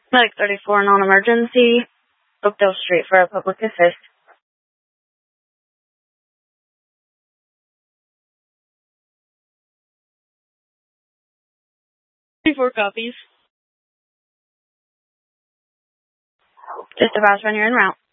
Medic 34, non-emergency. Oakdale Street for a public assist. 34 copies. Just about when you're en route.